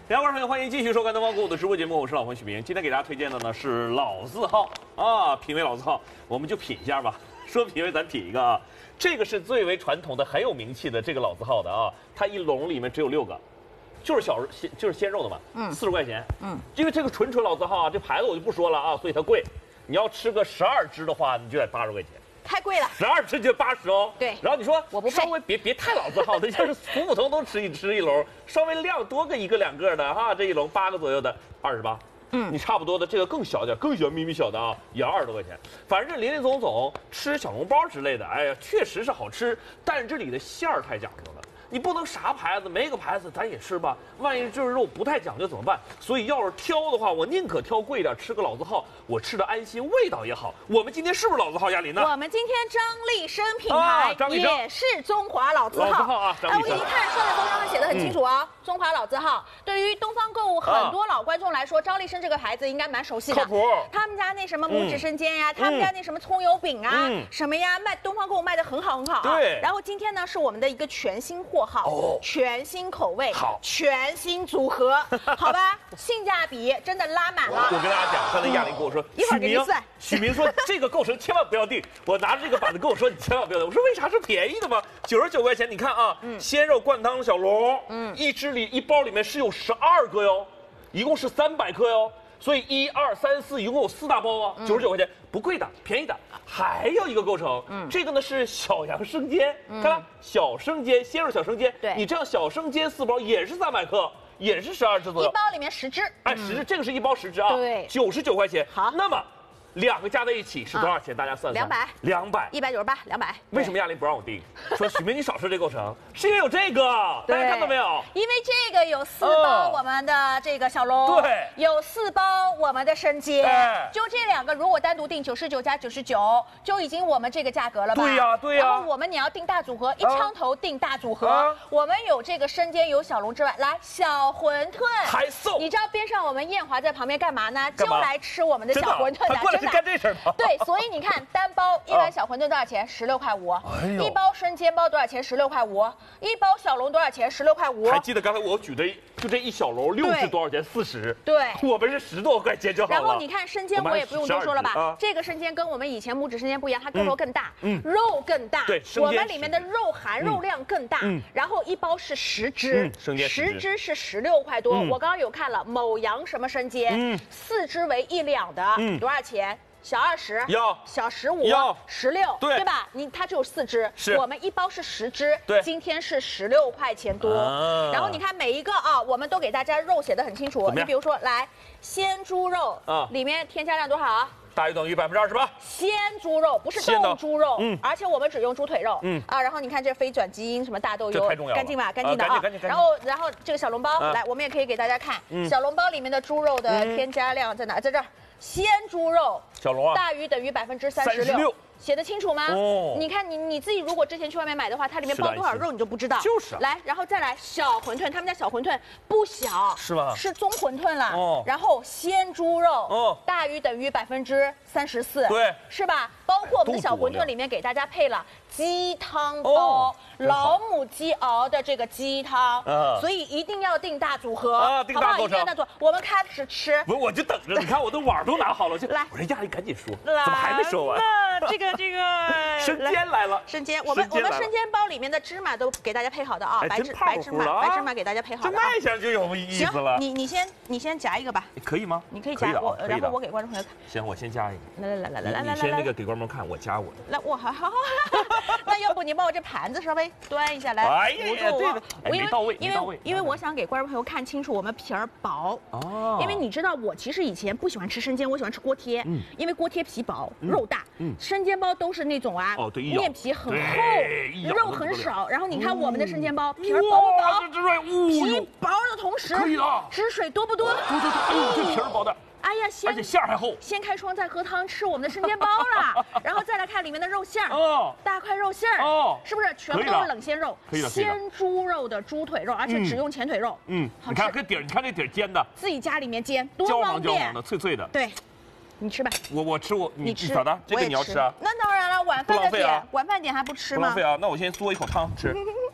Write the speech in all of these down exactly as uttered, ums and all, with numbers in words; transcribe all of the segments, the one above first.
两位朋友，欢迎继续收看《东方购物》的直播节目，我是老彭许明。今天给大家推荐的呢是老字号啊，品味老字号，我们就品一下吧。说品味，咱品一个啊。这个是最为传统的、很有名气的这个老字号的啊，它一笼里面只有六个，就是小鲜就是鲜肉的嘛，嗯，四十块钱，嗯，因为这个纯纯老字号啊，这牌子我就不说了啊，所以它贵。你要吃个十二只的话，你就得八十块钱。 太贵了， 十二只就八十哦。 对， 然后你说我不稍微别别太老字号的，就是普普通通吃一吃一笼，稍微量多个一个两个的哈，这一笼八个左右的二十八。嗯，你差不多的这个更小点，更小咪咪小的啊，也要二十多块钱。反正林林总总吃小笼包之类的，哎呀，确实是好吃，但是这里的馅儿太讲究了。你不能啥牌子没个牌子咱也吃吧，万一这肉不太讲究怎么办？所以要是挑的话，我宁可挑贵点，吃个老字号，我吃的安心，味道也好。我们今天是不是老字号？亚琳呢？ 我们今天张立生品牌、 啊、张立生也是中华老字号。 老字号啊，张立生。 哎，我给您看上面封上面写的很清楚啊、嗯，中华老字号。对于东方购物很多老观众来说，啊、张立生这个牌子应该蛮熟悉的。 靠谱。 他们家那什么拇指生煎呀、嗯，他们家那什么葱油饼啊，嗯、什么呀，卖东方购物卖的很好很好、啊。 对。 然后今天呢是我们的一个全新货号。哦。全新口味， 好， 全新组合，好吧，性价比真的拉满了。 我跟大家讲，刚才亚琳跟我说， 一会儿给你算。 许明说这个构成千万不要定，我拿着这个板子跟我说你千万不要定。我说为啥是便宜的吗？九十九块钱，你看啊，嗯、鲜肉灌汤小笼，嗯，一只里一包里面是有十二个哟，一共是三百克哟。所以一二三四一共有四大包啊，九十九块钱，不贵的，便宜的。还有一个构成，嗯，这个呢是小羊生煎，嗯、看看小生煎，鲜肉小生煎， 对， 你这样小生煎四包也是三百克，也是十二只左右， 一包里面十只， 哎，十只，这个是一包十只啊， 对， 九十九块钱。 好， 那么两个加在一起是多少钱？啊、大家算算。 两百， 两百， 一百九十八，两百。 为什么亚琳不让我定？说许明你少说这构成，是因为有这个，大家看到没有？ 因为这个有四包我们的这个小笼， 对， 有四包我们的生煎， 哎， 就这两个，如果单独定九十九加九十九，就已经我们这个价格了吧？ 对呀，对呀。 然后我们你要定大组合，一枪头定大组合，啊、我们有这个生煎，有小笼之外，来小馄饨还送。 你知道边上我们艳华在旁边干嘛呢？就来吃我们的小馄饨的， 他过来是干这事儿吗？ 对，所以你看，单包一碗小馄饨多少钱？十六块五。哎呦。一包生煎包多少钱？十六块五。一包小笼多少钱？十六块五。 还记得刚才我举的就这一小笼六是多少钱？四十。 对。 我们是十多块钱就好了。 然后你看生煎，我也不用多说了吧？啊、这个生煎跟我们以前拇指生煎不一样，它个头更大，嗯，肉更大。 对， 我们里面的肉含肉量更大。嗯。然后一包是十只， 嗯，生煎十只是十六块多。嗯、我刚刚有看了某羊什么生煎，嗯，四只为一两的，嗯，多少钱？小二十， 要小十五， 要十六， 对对吧？你它只有四只， 是我们一包是十只， 对， 今天是十六块钱多。啊、然后你看每一个啊，我们都给大家肉写的很清楚。你比如说，来鲜猪肉啊，里面添加量多少啊？ 大于等于百分之二十八。 鲜猪肉不是冻猪肉，嗯，而且我们只用猪腿肉，嗯啊。然后你看这非转基因什么大豆油，干净吧？干净的啊。然后然后这个小笼包，来我们也可以给大家看，小笼包里面的猪肉的添加量在哪？在这儿。鲜猪肉小笼啊， 大于等于百分之三十六，写得清楚吗？哦，你看你你自己如果之前去外面买的话，它里面包多少肉你就不知道。 就是、啊。 来，然后再来小馄饨，他们家小馄饨不小， 是吧？ 是中馄饨了。哦。然后鲜猪肉，哦，大于等于百分之三十四， 对， 是吧？包括我们的小馄饨里面给大家配了鸡汤包，哦、老母鸡熬的这个鸡汤，啊、所以一定要定大组合， 啊，定大构成。大组合，我们开始吃。 不是，我就等着，你看我的碗都拿好了，就来。 我说亚琳赶紧说，怎么还没说完？ 这个这个生煎来了， 生煎，我们我们生煎包里面的芝麻都给大家配好的啊，白芝白芝麻白芝麻给大家配好的。 这卖相就有意思了。 你你先你先夹一个吧， 可以吗？ 你可以夹我，然后我给观众朋友看。 行，我先夹一个。 来来来来来来来， 你先那个给观众看，我夹我的。 来，我好好好，那要不你帮我这盘子稍微端一下来， 哎呀，对的，没到位， 因为因为我想给观众朋友看清楚，我们皮儿薄哦，因为你知道我其实以前不喜欢吃生煎，我喜欢吃锅贴，嗯，因为锅贴皮薄肉大，嗯，生煎包都是那种啊， 哦对， 面皮很厚，肉很少，然后你看我们的生煎包皮儿薄不薄？皮薄的同时， 可以的， 汁水多不多？ 多多多，哎呦，这皮儿薄的。 哎呀， 而且馅儿还厚。 先开窗再喝汤，吃我们的生煎包了，然后再来看里面的肉馅儿，哦，大块肉馅儿，哦，是不是全部都是冷鲜肉？ 可以的， 鲜猪肉的猪腿肉，而且只用前腿肉。 嗯，你看这底儿，你看这底儿煎的， 自己家里面煎多方便， 焦黄焦黄的，脆脆的。 对，你吃吧。 我我吃我你吃咋的？这个你要吃啊？ 那当然了，晚饭的点，晚饭点还不吃吗？ 不浪费啊！那我先嘬一口汤吃。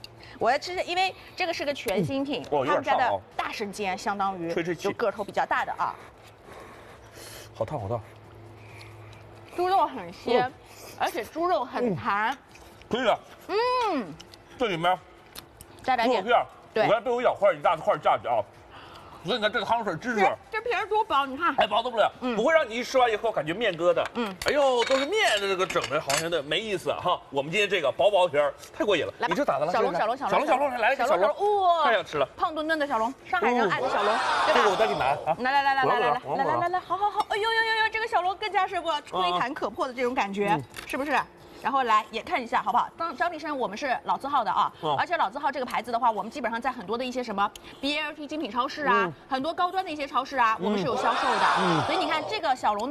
我要吃，因为这个是个全新品， 嗯、 他们家的大生煎相当于就个头比较大的啊。 好烫好烫。 猪肉很鲜，嗯、而且猪肉很弹。 可以的。嗯，这里面加点点猪肉片， 对， 我刚才被我咬坏一大块下去啊。所以你看这个汤水汁水， 这皮儿多薄，你看， 还薄的不了，嗯，不会让你一吃完以后感觉面疙瘩，嗯，哎呦，都是面的这个整的，好像的没意思哈。我们今天这个薄薄皮儿太过瘾了，你这咋的了？ 小龙，小龙， 小龙，小龙，来小龙，小龙，哇， 太想吃了， 胖墩墩的小龙，上海人爱的小龙，对吧？ 这个我再给你拿啊， 来来来来来来来来来来来，好好好，哎呦呦呦呦，这个小龙更加是不吹弹可破的这种感觉，是不是？然后来也看一下好不好？当张立生我们是老字号的啊，哦、而且老字号这个牌子的话，我们基本上在很多的一些什么 B L T 精品超市啊，嗯、很多高端的一些超市啊，嗯、我们是有销售的。嗯、所以你看这个小龙。